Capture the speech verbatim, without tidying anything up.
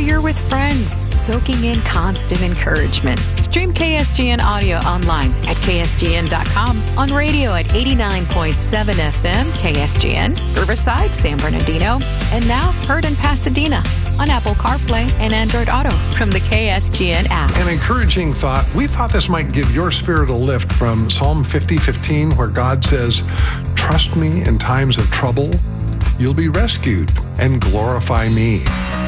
you're with friends, soaking in constant encouragement. Stream K S G N audio online at K S G N dot com, on radio at eighty-nine point seven F M K S G N, Riverside, San Bernardino, and now heard in Pasadena on Apple CarPlay and Android Auto from the K S G N app. An encouraging thought. We thought this might give your spirit a lift from Psalm fifty fifteen, where God says, "Trust me in times of trouble. You'll be rescued and glorify me."